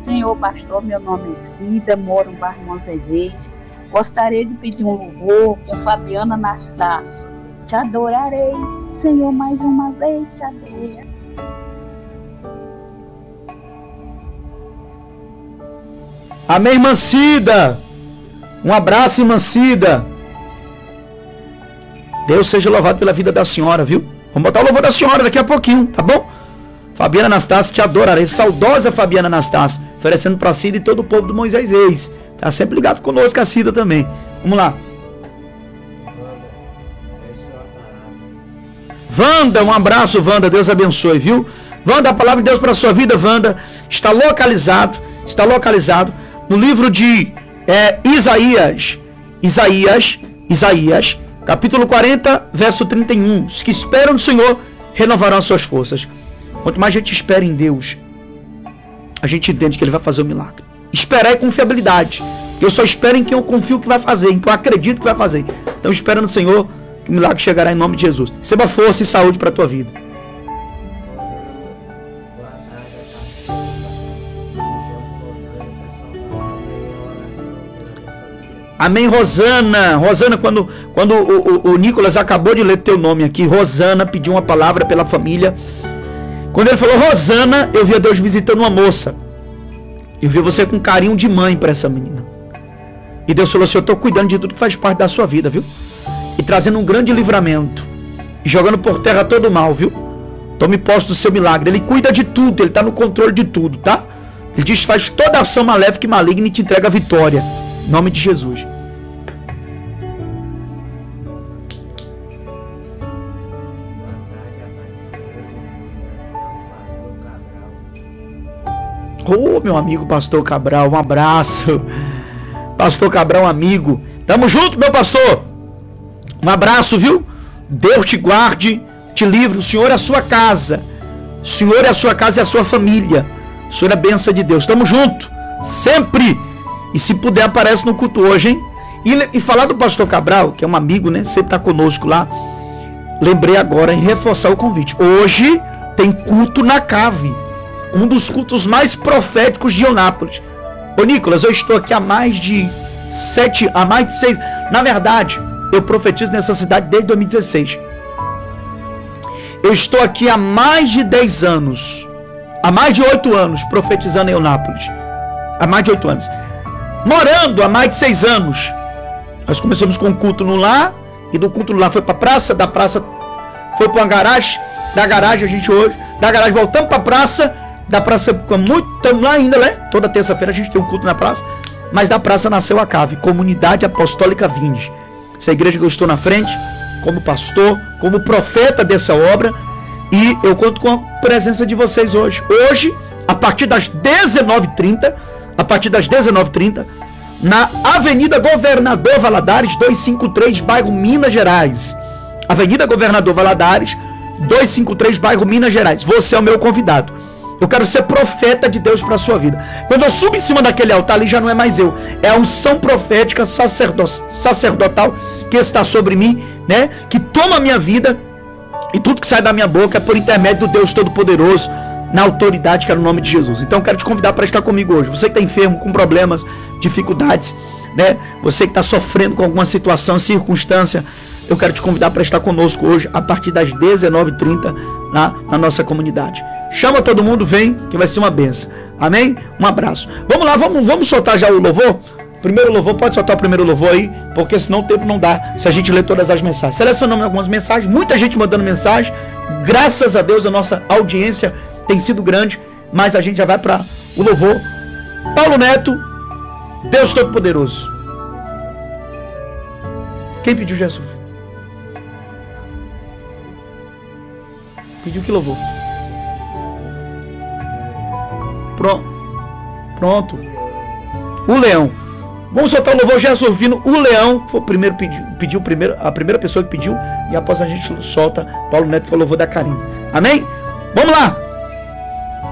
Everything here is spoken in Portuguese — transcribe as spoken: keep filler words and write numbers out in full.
Senhor pastor, meu nome é Cida, moro no bairro Monzezes. Gostaria de pedir um louvor com Fabiana Anastácio. Te adorarei, Senhor, mais uma vez te adorarei. Amém, irmã Cida. Um abraço, irmã Cida. Deus seja louvado pela vida da senhora, viu? Vamos botar o louvor da senhora daqui a pouquinho, tá bom? Fabiana Anastácio, te adorarei. Saudosa Fabiana Anastácio, oferecendo para Cida e todo o povo do Moisés Reis. Tá sempre ligado conosco, a Cida também. Vamos lá. Wanda, um abraço, Wanda. Deus abençoe, viu? Wanda, a palavra de Deus para a sua vida, Wanda, está localizado, está localizado no livro de é, Isaías. Isaías, Isaías, capítulo quarenta, verso trinta e um. Os que esperam no Senhor renovarão as suas forças. Quanto mais a gente espera em Deus, a gente entende que Ele vai fazer o milagre. Esperar é confiabilidade. Eu só espero em quem eu confio que vai fazer, em quem eu acredito que vai fazer. Então espera no Senhor que o milagre chegará em nome de Jesus. Receba força e saúde para a tua vida. Amém, Rosana. Rosana, quando, quando o, o, o Nicolas acabou de ler teu nome aqui, Rosana pediu uma palavra pela família. Quando ele falou Rosana, eu vi a Deus visitando uma moça. Eu vi você com carinho de mãe para essa menina. E Deus falou assim, eu estou cuidando de tudo que faz parte da sua vida, viu? E trazendo um grande livramento. E jogando por terra todo o mal, viu? Tome posse do seu milagre. Ele cuida de tudo, Ele está no controle de tudo, tá? Ele desfaz toda ação maléfica e maligna e te entrega a vitória. Em nome de Jesus. Ô, oh, meu amigo Pastor Cabral, um abraço. Pastor Cabral, um amigo. Tamo junto, meu pastor. Um abraço, viu? Deus te guarde, te livre. O Senhor é a sua casa. O Senhor é a sua casa e a sua família. O Senhor é a bênção de Deus. Tamo junto. Sempre. E se puder, aparece no culto hoje, hein? E, e falar do pastor Cabral, que é um amigo, né? Sempre tá conosco lá. Lembrei agora em reforçar o convite. Hoje tem culto na cave. Um dos cultos mais proféticos de Eunápolis. Ô Nicolas, eu estou aqui há mais de sete, há mais de seis. Na verdade, eu profetizo nessa cidade desde dois mil e dezesseis. Eu estou aqui há mais de dez anos. Há mais de oito anos profetizando em Eunápolis. Há mais de oito anos. Morando há mais de seis anos. Nós começamos com um culto no lar. E do culto no lar foi para a praça. Da praça foi para uma garagem. Da garagem a gente hoje. Da garagem voltamos para a praça. Da praça ficamos muito. Estamos lá ainda, né? Toda terça-feira a gente tem um culto na praça. Mas da praça nasceu a cave. Comunidade Apostólica Vindes. Essa igreja que eu estou na frente. Como pastor. Como profeta dessa obra. E eu conto com a presença de vocês hoje. Hoje, a partir das dezenove e trinta. A partir das dezenove e trinta, na Avenida Governador Valadares, duzentos e cinquenta e três, bairro Minas Gerais. Avenida Governador Valadares, duzentos e cinquenta e três, bairro Minas Gerais. Você é o meu convidado. Eu quero ser profeta de Deus para a sua vida. Quando eu subo em cima daquele altar ali, já não é mais eu. É a unção profética sacerdo sacerdotal que está sobre mim, né? Que toma a minha vida e tudo que sai da minha boca é por intermédio do Deus Todo-Poderoso, na autoridade que é no nome de Jesus. Então eu quero te convidar para estar comigo hoje. Você que está enfermo, com problemas, dificuldades, né? Você que está sofrendo com alguma situação, circunstância, eu quero te convidar para estar conosco hoje, a partir das dezenove e trinta, na, na nossa comunidade. Chama todo mundo, vem, que vai ser uma benção. Amém? Um abraço. Vamos lá, vamos, vamos soltar já o louvor? Primeiro louvor, pode soltar o primeiro louvor aí, porque senão o tempo não dá se a gente ler todas as mensagens. Selecionamos algumas mensagens, muita gente mandando mensagem. Graças a Deus a nossa audiência tem sido grande, mas a gente já vai para o louvor. Paulo Neto, Deus Todo-Poderoso. Quem pediu Jesus? Pediu que louvor? Pronto. Pronto. O Leão. Vamos soltar o louvor Jesus vindo. O Leão foi o primeiro pediu, pediu primeiro, a primeira pessoa que pediu, e após a gente solta Paulo Neto foi o louvor da Karine. Amém? Vamos lá.